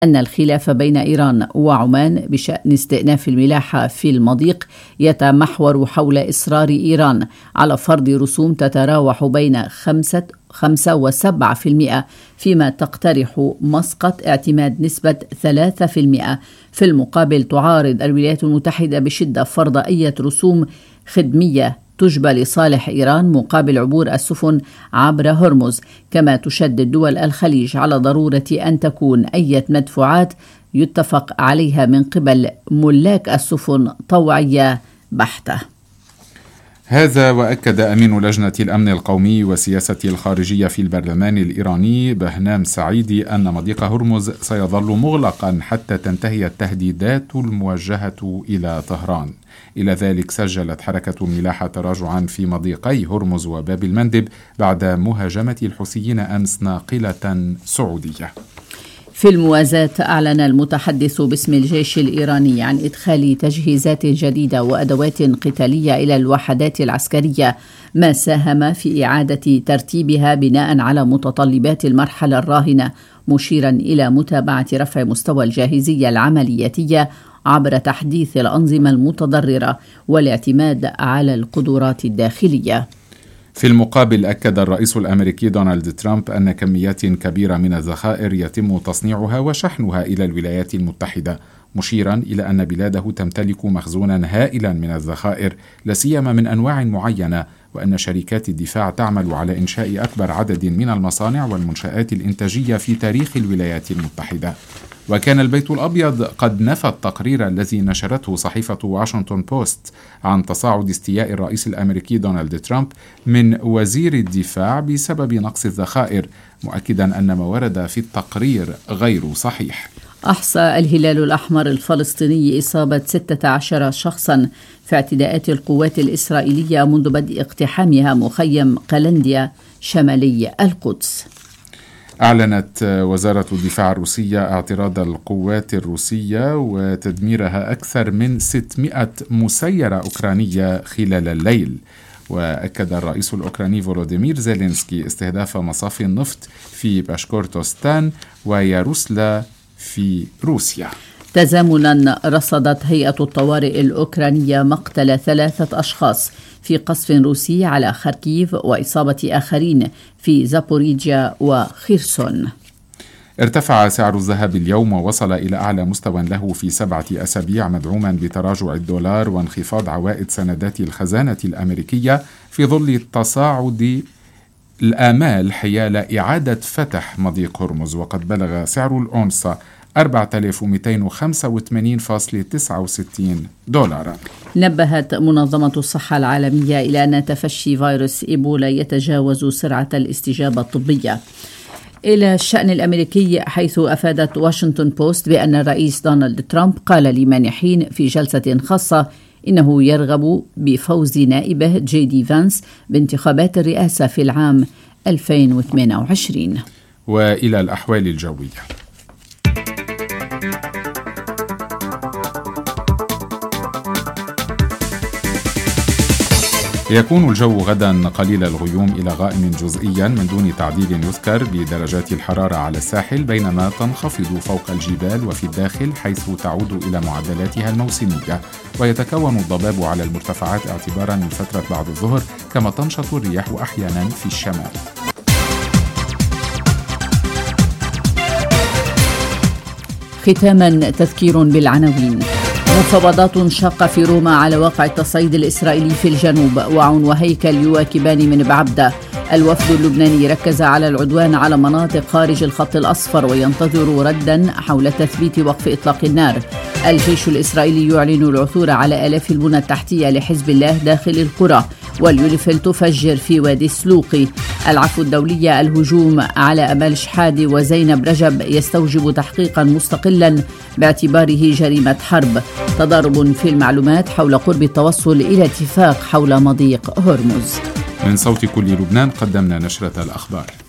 أن الخلاف بين إيران وعمان بشأن استئناف الملاحة في المضيق يتمحور حول إصرار إيران على فرض رسوم تتراوح بين 5 و7%، فيما تقترح مسقط اعتماد نسبة 3%. في المقابل تعارض الولايات المتحدة بشدة فرض أي رسوم خدمية تجبى لصالح إيران مقابل عبور السفن عبر هرمز، كما تشدد دول الخليج على ضرورة أن تكون أي مدفوعات يتفق عليها من قبل ملاك السفن طوعية بحتة. هذا وأكد أمين لجنة الأمن القومي والسياسة الخارجية في البرلمان الإيراني بهنام سعيدي أن مضيق هرمز سيظل مغلقا حتى تنتهي التهديدات الموجهة إلى طهران. إلى ذلك سجلت حركة الملاحة تراجعا في مضيقي هرمز وباب المندب بعد مهاجمة الحوثيين أمس ناقلة سعودية. في الموازاة أعلن المتحدث باسم الجيش الإيراني عن إدخال تجهيزات جديدة وأدوات قتالية إلى الوحدات العسكرية، ما ساهم في إعادة ترتيبها بناء على متطلبات المرحلة الراهنة، مشيرا إلى متابعة رفع مستوى الجاهزية العملياتية عبر تحديث الأنظمة المتضررة والاعتماد على القدرات الداخلية. في المقابل أكد الرئيس الأمريكي دونالد ترامب أن كميات كبيرة من الذخائر يتم تصنيعها وشحنها إلى الولايات المتحدة، مشيرا إلى أن بلاده تمتلك مخزونا هائلا من الذخائر لا سيما من أنواع معينة، وأن شركات الدفاع تعمل على إنشاء أكبر عدد من المصانع والمنشآت الإنتاجية في تاريخ الولايات المتحدة. وكان البيت الأبيض قد نفى التقرير الذي نشرته صحيفة واشنطن بوست عن تصاعد استياء الرئيس الأمريكي دونالد ترامب من وزير الدفاع بسبب نقص الذخائر، مؤكدا أن ما ورد في التقرير غير صحيح. أحصى الهلال الأحمر الفلسطيني إصابة 16 شخصا في اعتداءات القوات الإسرائيلية منذ بدء اقتحامها مخيم قلنديا شمالي القدس. أعلنت وزارة الدفاع الروسية اعتراض القوات الروسية وتدميرها أكثر من 600 مسيرة أوكرانية خلال الليل. وأكد الرئيس الأوكراني فولوديمير زيلينسكي استهداف مصافي النفط في باشكورتوستان وياروسلا في روسيا. تزامنا رصدت هيئة الطوارئ الأوكرانية مقتل 3 أشخاص في قصف روسي على خاركيف وإصابة آخرين في زابوريجيا وخيرسون. ارتفع سعر الذهب اليوم ووصل إلى أعلى مستوى له في 7 أسابيع، مدعوما بتراجع الدولار وانخفاض عوائد سندات الخزانة الأمريكية في ظل تصاعد الآمال حيال إعادة فتح مضيق هرمز. وقد بلغ سعر الأونصة 4285.69 دولارا. نبهت منظمة الصحة العالمية إلى أن تفشي فيروس إيبولا يتجاوز سرعة الاستجابة الطبية. إلى الشأن الأمريكي، حيث أفادت واشنطن بوست بأن الرئيس دونالد ترامب قال لمانحين في جلسة خاصة إنه يرغب بفوز نائبه جي دي فانس بانتخابات الرئاسة في العام 2028. وإلى الأحوال الجوية. يكون الجو غدا قليل الغيوم إلى غائم جزئيا من دون تعديل يذكر بدرجات الحرارة على الساحل، بينما تنخفض فوق الجبال وفي الداخل حيث تعود إلى معدلاتها الموسمية، ويتكون الضباب على المرتفعات اعتبارا من فترة بعد الظهر، كما تنشط الرياح أحيانا في الشمال. ختاما تذكير بالعناوين. مفاوضات شاقة في روما على واقع التصعيد الإسرائيلي في الجنوب. وعن وهيكل يواكبان من بعبدة. الوفد اللبناني ركز على العدوان على مناطق خارج الخط الأصفر وينتظر ردا حول تثبيت وقف إطلاق النار. الجيش الإسرائيلي يعلن العثور على آلاف البنى التحتية لحزب الله داخل القرى. واليونيفيل تفجر في وادي السلوقي. العفو الدولية الهجوم على أمال شحادة وزينب رجب يستوجب تحقيقا مستقلا باعتباره جريمة حرب. تضارب في المعلومات حول قرب التوصل إلى اتفاق حول مضيق هرمز. من صوت كل لبنان قدمنا نشرة الأخبار.